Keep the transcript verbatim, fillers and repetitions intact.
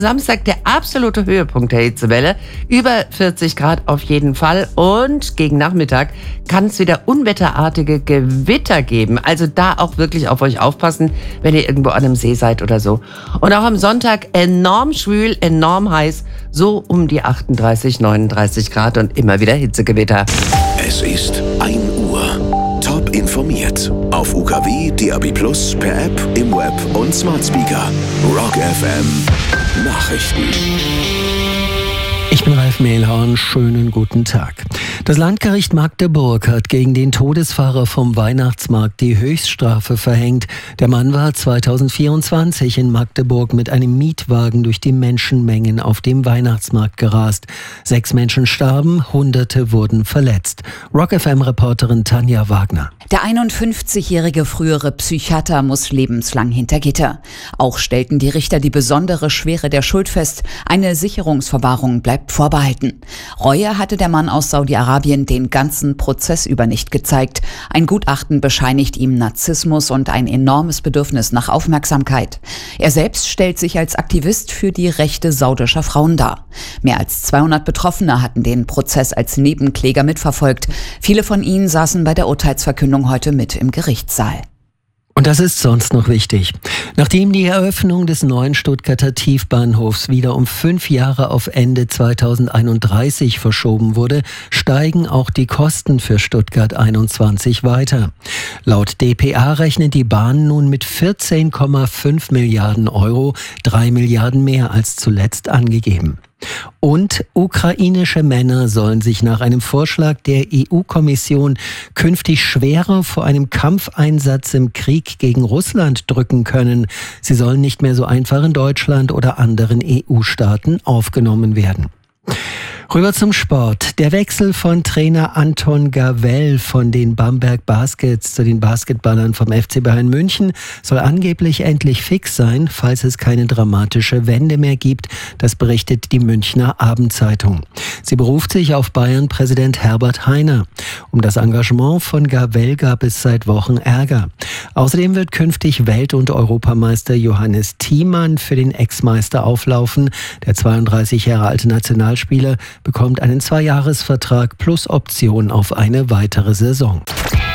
Samstag der absolute Höhepunkt der Hitzewelle. Über vierzig Grad auf jeden Fall. Und gegen Nachmittag kann es wieder unwetterartige Gewitter geben. Also da auch wirklich auf euch aufpassen, wenn ihr irgendwo an einem See seid oder so. Und auch am Sonntag enorm schwül, enorm heiß. So um die achtunddreißig, neununddreißig Grad und immer wieder Hitzegewitter. Es ist ein Uhr. Top informiert. Auf U K W, D A B Plus, per App, im Web und Smart Speaker. Rock F M. Nachrichten. Ich bin Ralf Mehlhorn, schönen guten Tag. Das Landgericht Magdeburg hat gegen den Todesfahrer vom Weihnachtsmarkt die Höchststrafe verhängt. Der Mann war zweitausendvierundzwanzig in Magdeburg mit einem Mietwagen durch die Menschenmengen auf dem Weihnachtsmarkt gerast. Sechs Menschen starben, Hunderte wurden verletzt. Rock F M-Reporterin Tanja Wagner. Der einundfünfzigjährige frühere Psychiater muss lebenslang hinter Gitter. Auch stellten die Richter die besondere Schwere der Schuld fest. Eine Sicherungsverwahrung bleibt vorbehalten. Reue hatte der Mann aus Saudi-Arabien den ganzen Prozess über nicht gezeigt. Ein Gutachten bescheinigt ihm Narzissmus und ein enormes Bedürfnis nach Aufmerksamkeit. Er selbst stellt sich als Aktivist für die Rechte saudischer Frauen dar. Mehr als zweihundert Betroffene hatten den Prozess als Nebenkläger mitverfolgt. Viele von ihnen saßen bei der Urteilsverkündung heute mit im Gerichtssaal. Und das ist sonst noch wichtig. Nachdem die Eröffnung des neuen Stuttgarter Tiefbahnhofs wieder um fünf Jahre auf Ende zweitausendeinunddreißig verschoben wurde, steigen auch die Kosten für Stuttgart einundzwanzig weiter. Laut D P A rechnet die Bahn nun mit vierzehn Komma fünf Milliarden Euro, drei Milliarden mehr als zuletzt angegeben. Und ukrainische Männer sollen sich nach einem Vorschlag der E U-Kommission künftig schwerer vor einem Kampfeinsatz im Krieg gegen Russland drücken können. Sie sollen nicht mehr so einfach in Deutschland oder anderen E U-Staaten aufgenommen werden. Rüber zum Sport. Der Wechsel von Trainer Anton Gavell von den Bamberg Baskets zu den Basketballern vom F C Bayern München soll angeblich endlich fix sein, falls es keine dramatische Wende mehr gibt. Das berichtet die Münchner Abendzeitung. Sie beruft sich auf Bayern-Präsident Herbert Hainer. Um das Engagement von Gavell gab es seit Wochen Ärger. Außerdem wird künftig Welt- und Europameister Johannes Thiemann für den Ex-Meister auflaufen. Der zweiunddreißig Jahre alte Nationalspieler bekommt einen Zweijahresvertrag plus Option auf eine weitere Saison.